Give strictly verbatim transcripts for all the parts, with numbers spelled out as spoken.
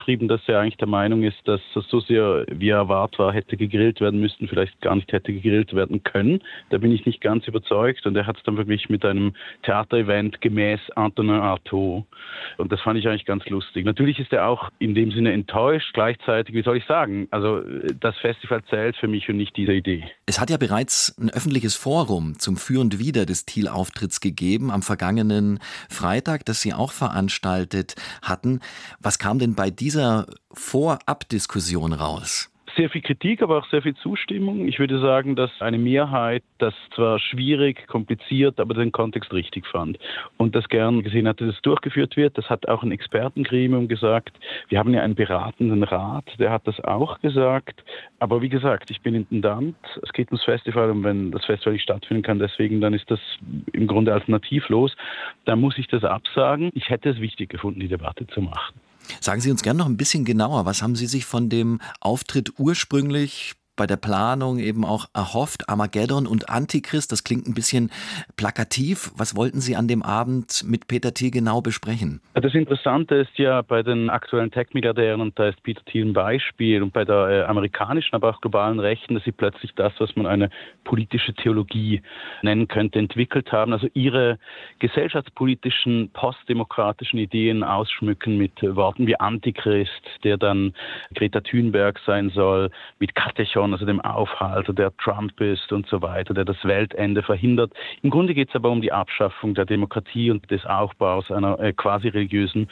geschrieben, dass er eigentlich der Meinung ist, dass das so sehr, wie er erwartet war, hätte gegrillt werden müssen, vielleicht gar nicht hätte gegrillt werden können. Da bin ich nicht ganz überzeugt. Und er hat es dann wirklich mit einem Theaterevent gemäß Antonin Artaud. Und das fand ich eigentlich ganz lustig. Natürlich ist er auch in dem Sinne enttäuscht. Gleichzeitig, wie soll ich sagen, also das Festival zählt für mich und nicht diese Idee. Es hat ja bereits ein öffentliches Forum zum Für und Wider des Thiel-Auftritts gegeben am vergangenen Freitag, das Sie auch veranstaltet hatten. Was kam denn bei dieser Vorabdiskussion raus? Sehr viel Kritik, aber auch sehr viel Zustimmung. Ich würde sagen, dass eine Mehrheit das zwar schwierig, kompliziert, aber den Kontext richtig fand und das gern gesehen hatte, dass es durchgeführt wird. Das hat auch ein Expertengremium gesagt. Wir haben ja einen beratenden Rat, der hat das auch gesagt. Aber wie gesagt, ich bin Intendant. Es geht ums Festival und wenn das Festival nicht stattfinden kann, deswegen, dann ist das im Grunde alternativlos. Da muss ich das absagen. Ich hätte es wichtig gefunden, die Debatte zu machen. Sagen Sie uns gerne noch ein bisschen genauer, was haben Sie sich von dem Auftritt ursprünglich bei der Planung eben auch erhofft? Armageddon und Antichrist, das klingt ein bisschen plakativ. Was wollten Sie an dem Abend mit Peter Thiel genau besprechen? Das Interessante ist ja bei den aktuellen Tech-Milliardären, und da ist Peter Thiel ein Beispiel, und bei der äh, amerikanischen, aber auch globalen Rechten, dass sie plötzlich das, was man eine politische Theologie nennen könnte, entwickelt haben. Also ihre gesellschaftspolitischen, postdemokratischen Ideen ausschmücken mit äh, Worten wie Antichrist, der dann Greta Thunberg sein soll, mit Katechon, also dem Aufhalter, der Trump ist und so weiter, der das Weltende verhindert. Im Grunde geht es aber um die Abschaffung der Demokratie und des Aufbaus einer äh, quasi religiösen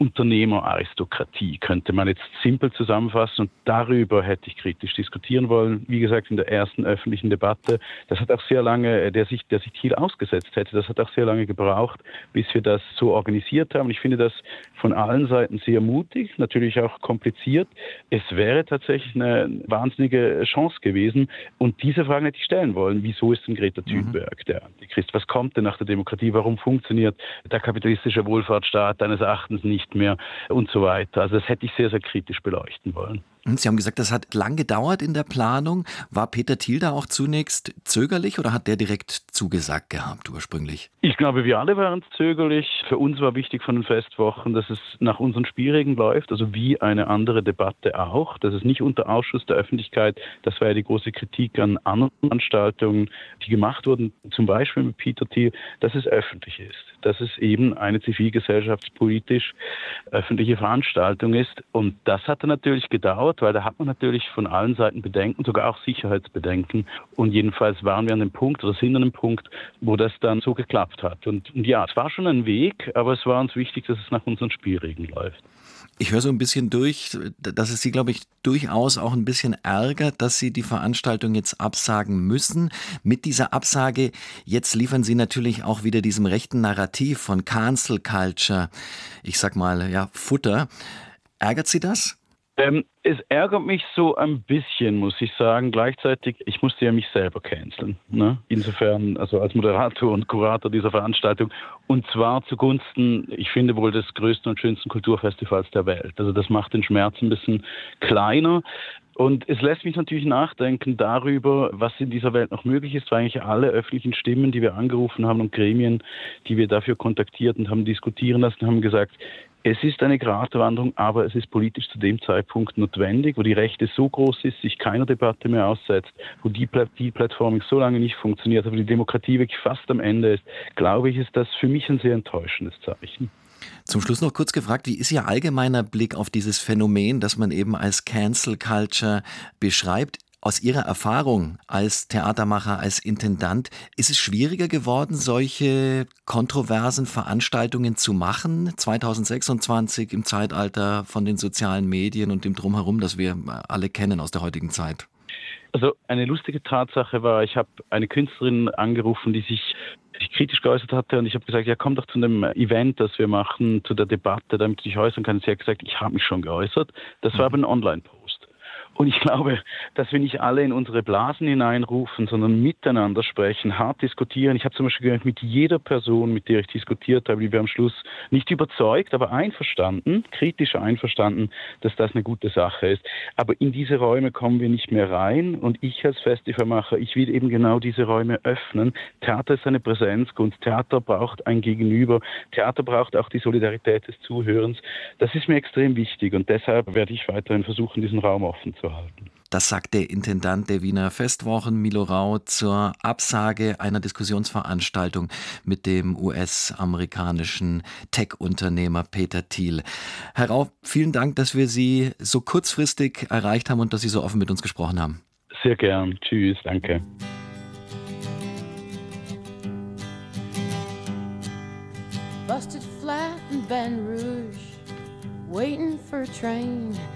Unternehmeraristokratie, könnte man jetzt simpel zusammenfassen. Und darüber hätte ich kritisch diskutieren wollen. Wie gesagt, in der ersten öffentlichen Debatte. Das hat auch sehr lange, der sich, der sich Thiel ausgesetzt hätte, das hat auch sehr lange gebraucht, bis wir das so organisiert haben. Ich finde das von allen Seiten sehr mutig, natürlich auch kompliziert. Es wäre tatsächlich eine wahnsinnige Chance gewesen. Und diese Fragen hätte ich stellen wollen. Wieso ist denn Greta Thunberg der Antichrist? Was kommt denn nach der Demokratie? Warum funktioniert der kapitalistische Wohlfahrtsstaat deines Erachtens nicht mehr? Und so weiter. Also das hätte ich sehr, sehr kritisch beleuchten wollen. Sie haben gesagt, das hat lang gedauert in der Planung. War Peter Thiel da auch zunächst zögerlich oder hat der direkt zugesagt gehabt ursprünglich? Ich glaube, wir alle waren zögerlich. Für uns war wichtig von den Festwochen, dass es nach unseren Spielregeln läuft, also wie eine andere Debatte auch, dass es nicht unter Ausschuss der Öffentlichkeit, das war ja die große Kritik an anderen Veranstaltungen, die gemacht wurden, zum Beispiel mit Peter Thiel, dass es öffentlich ist, dass es eben eine zivilgesellschaftspolitisch öffentliche Veranstaltung ist. Und das hat dann natürlich gedauert, weil da hat man natürlich von allen Seiten Bedenken, sogar auch Sicherheitsbedenken. Und jedenfalls waren wir an dem Punkt oder sind an dem Punkt, wo das dann so geklappt hat. Und, und ja, es war schon ein Weg, aber es war uns wichtig, dass es nach unseren Spielregeln läuft. Ich höre so ein bisschen durch, dass es Sie, glaube ich, durchaus auch ein bisschen ärgert, dass Sie die Veranstaltung jetzt absagen müssen. Mit dieser Absage, jetzt liefern Sie natürlich auch wieder diesem rechten Narrativ von Cancel Culture, ich sag mal, ja, Futter. Ärgert Sie das? Ähm, es ärgert mich so ein bisschen, muss ich sagen. Gleichzeitig, ich musste ja mich selber canceln. Ne? Insofern, also als Moderator und Kurator dieser Veranstaltung. Und zwar zugunsten, ich finde wohl, des größten und schönsten Kulturfestivals der Welt. Also das macht den Schmerz ein bisschen kleiner. Und es lässt mich natürlich nachdenken darüber, was in dieser Welt noch möglich ist, weil eigentlich alle öffentlichen Stimmen, die wir angerufen haben und Gremien, die wir dafür kontaktiert und haben diskutieren lassen, haben gesagt, es ist eine Gratwanderung, aber es ist politisch zu dem Zeitpunkt notwendig, wo die Rechte so groß ist, sich keiner Debatte mehr aussetzt, wo die, die Plattforming so lange nicht funktioniert, aber die Demokratie wirklich fast am Ende ist, glaube ich, ist das für mich ein sehr enttäuschendes Zeichen. Zum Schluss noch kurz gefragt, wie ist Ihr allgemeiner Blick auf dieses Phänomen, das man eben als Cancel Culture beschreibt? Aus Ihrer Erfahrung als Theatermacher, als Intendant, ist es schwieriger geworden, solche kontroversen Veranstaltungen zu machen, zwanzig sechsundzwanzig im Zeitalter von den sozialen Medien und dem Drumherum, das wir alle kennen aus der heutigen Zeit? Also eine lustige Tatsache war, ich habe eine Künstlerin angerufen, die sich sich kritisch geäußert hatte und ich habe gesagt, ja komm doch zu einem Event, das wir machen, zu der Debatte, damit du dich äußern kannst. Sie hat gesagt, ich habe mich schon geäußert. Das war aber ein Online-Post. Und ich glaube, dass wir nicht alle in unsere Blasen hineinrufen, sondern miteinander sprechen, hart diskutieren. Ich habe zum Beispiel gehört, mit jeder Person, mit der ich diskutiert habe, die wir am Schluss nicht überzeugt, aber einverstanden, kritisch einverstanden, dass das eine gute Sache ist. Aber in diese Räume kommen wir nicht mehr rein. Und ich als Festivalmacher, ich will eben genau diese Räume öffnen. Theater ist eine Präsenzkunst. Theater braucht ein Gegenüber. Theater braucht auch die Solidarität des Zuhörens. Das ist mir extrem wichtig und deshalb werde ich weiterhin versuchen, diesen Raum offen zu halten. Das sagt der Intendant der Wiener Festwochen, Milo Rau, zur Absage einer Diskussionsveranstaltung mit dem U S-amerikanischen Tech-Unternehmer Peter Thiel. Herr Rau, vielen Dank, dass wir Sie so kurzfristig erreicht haben und dass Sie so offen mit uns gesprochen haben. Sehr gern. Tschüss. Danke. Busted flat in Baton Rouge, waiting for a train.